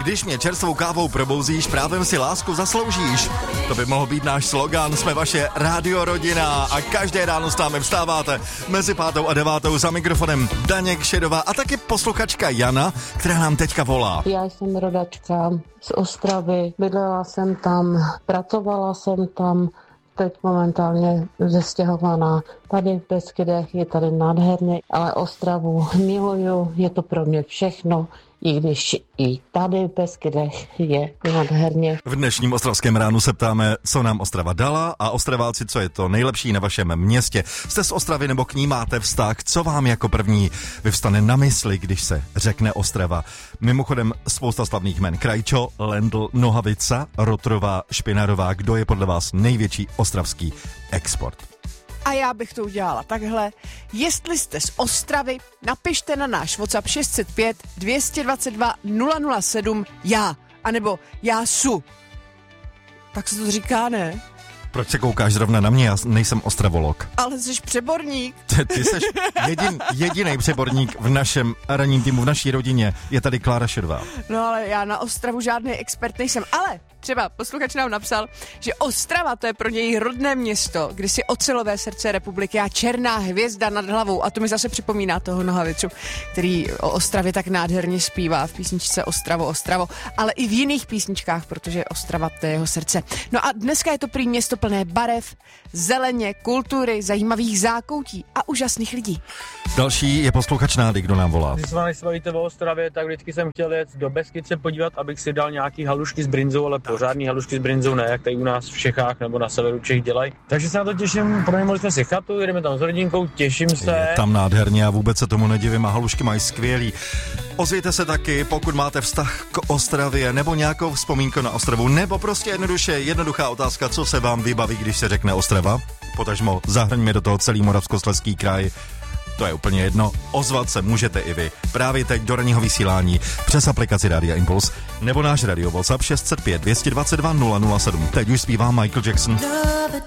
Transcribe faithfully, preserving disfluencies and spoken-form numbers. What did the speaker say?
Když mě čerstvou kávou probouzíš, právem si lásku zasloužíš. To by mohl být náš slogan, jsme vaše radiorodina a každé ráno s námi vstáváte mezi pátou a devátou za mikrofonem Daněk Šedová a taky posluchačka Jana, která nám teďka volá. Já jsem rodačka z Ostravy, bydlela jsem tam, pracovala jsem tam, teď momentálně zestěhovaná. Tady v Beskydech je tady nádherně, ale Ostravu miluju, je to pro mě všechno, i když i tady v Beskydech je nádherně. V dnešním ostravském ránu se ptáme, co nám Ostrava dala a Ostraváci, co je to nejlepší na vašem městě. Jste z Ostravy nebo k ní máte vztah, co vám jako první vyvstane na mysli, když se řekne Ostrava. Mimochodem spousta slavných jmen. Krajčo, Lendl, Nohavica, Rotrová, Špinarová. Kdo je podle vás největší ostravský export? A já bych to udělala takhle. Jestli jste z Ostravy, napište na náš WhatsApp šest set pět dvě stě dvacet dva nula nula sedm já, anebo já su. Tak se to říká, ne? Proč se koukáš zrovna na mě? Já nejsem ostravolog. Ale jsi přeborník. Ty, ty jsi jedin, jedinej přeborník v našem ranním týmu, v naší rodině. Je tady Klára Šedová. No ale já na Ostravu žádný expert nejsem. Ale třeba posluchač nám napsal, že Ostrava to je pro něj rodné město, kde si ocelové srdce republiky a černá hvězda nad hlavou. A to mi zase připomíná toho Nohavicu, který o Ostravě tak nádherně zpívá v písničce Ostravo, Ostravo, ale i v jiných písničkách, protože Ostrava to je jeho srdce. No a dneska je to prý město plné barev, zeleně, kultury, zajímavých zákoutí a úžasných lidí. Další je posluchač Nády, kdo nám volá. Když se vám bavíte o Ostravě, tak vždycky jsem chtěl jet do Beskyd se podívat, abych si dal nějaký halušky s brinzou, ale pořádný halušky s brinzou ne, jak tady u nás v Čechách nebo na severu Čech dělají. Takže se na to těším, pronajmuli jsme si chatu, jedeme tam s rodinkou, těším se. Je tam nádherně a vůbec se tomu nedivím a halušky mají skvělý. Ozvějte se taky, pokud máte vztah k Ostravě nebo nějakou vzpomínku na Ostravu, nebo prostě jednoduše jednoduchá otázka, co se vám vybaví, když se řekne Ostrava. Potažmo zahrňme do toho celý Moravskoslezský kraj. To je úplně jedno, ozvat se můžete i vy. Právě teď do ranního vysílání přes aplikaci Rádia Impuls nebo náš radio WhatsApp šest set pět dvě stě dvacet dva nula nula sedm. Teď už zpívá Michael Jackson.